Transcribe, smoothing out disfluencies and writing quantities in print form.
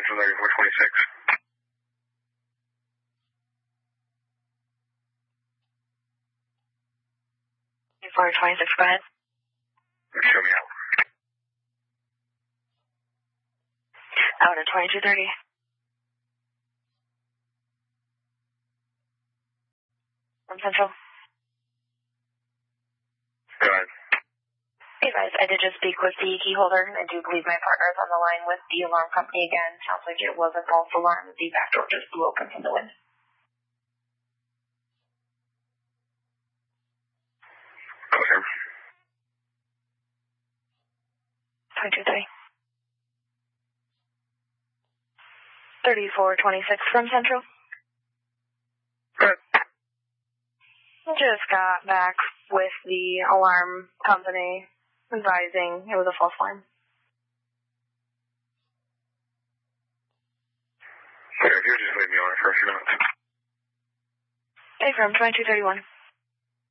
Central 3426. 3426, go ahead. Show me out. Out at 2230. From Central. Go ahead. Hey guys, I did just speak with the key holder. I do believe my partner is on the line with the alarm company again. Sounds like it was a false alarm. The back door just blew open from the wind. Okay. 2230. 3426 from Central. Good. I just got back with the alarm company advising it was a false alarm. Okay, if you would just leave me on it for a few minutes. Hey, from 2231.